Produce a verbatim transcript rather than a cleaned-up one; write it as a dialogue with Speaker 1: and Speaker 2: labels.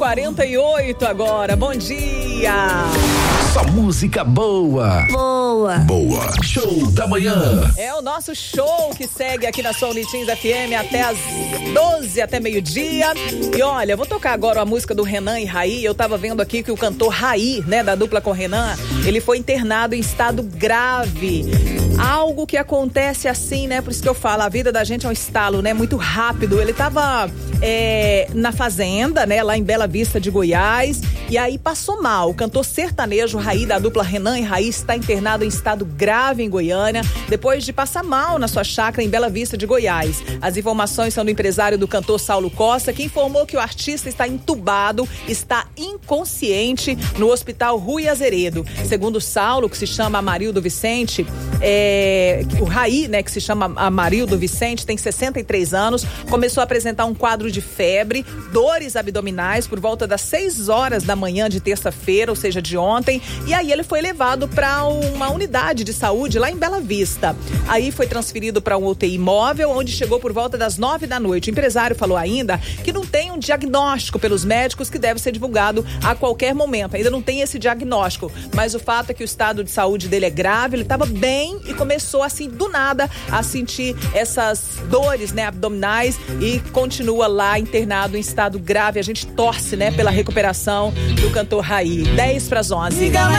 Speaker 1: quarenta e oito agora, bom dia!
Speaker 2: Só música boa!
Speaker 3: Boa!
Speaker 2: Boa! Show da manhã!
Speaker 1: É o nosso show que segue aqui na Som Unitins F M até as doze, até meio-dia. E olha, eu vou tocar agora a música do Renan e Raí. Eu tava vendo aqui que o cantor Raí, né, da dupla com Renan, ele foi internado em estado grave. Algo que acontece assim, né? Por isso que eu falo, a vida da gente é um estalo, né? Muito rápido. Ele tava é, na fazenda, né? Lá em Bela Vista de Goiás. E aí passou mal. O cantor sertanejo Raí, da dupla Renan e Raí, está internado em estado grave em Goiânia, depois de passar mal na sua chácara em Bela Vista de Goiás. As informações são do empresário do cantor Saulo Costa, que informou que o artista está entubado, está inconsciente no Hospital Rui Azeredo. Segundo Saulo, que se chama Amarildo Vicente, é, o Raí, né, que se chama Amarildo Vicente, tem sessenta e três anos, começou a apresentar um quadro de febre, dores abdominais por volta das seis horas da manhã de terça-feira, ou seja, de ontem, e aí ele foi levado para uma unidade de saúde lá em Bela Vista. Aí foi transferido para um U T I móvel, onde chegou por volta das nove da noite. O empresário falou ainda que não tem um diagnóstico pelos médicos que deve ser divulgado a qualquer momento. Ainda não tem esse diagnóstico, mas o fato é que o estado de saúde dele é grave, ele estava bem e começou assim do nada a sentir essas dores, né, abdominais, e continua lá internado em estado grave. A gente torce, né, pela recuperação do cantor Raí. dez para as onze.